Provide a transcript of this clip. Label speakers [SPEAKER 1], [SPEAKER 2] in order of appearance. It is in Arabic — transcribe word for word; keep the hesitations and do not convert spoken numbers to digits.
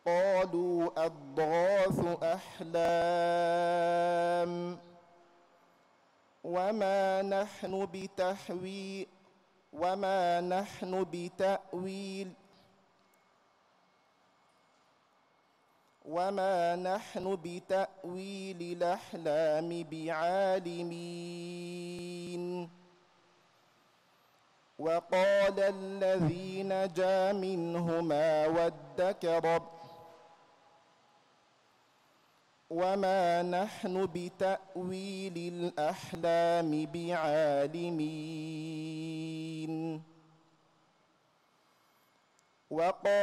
[SPEAKER 1] قالوا أضغاث أحلام وما نحن بتحويل وما نحن بتأويل وما نحن بتأويل الأحلام بعالمين. وقال الذي نجا منهما وادكر وما نحن بتأويل الأحلام بعالمين. وقال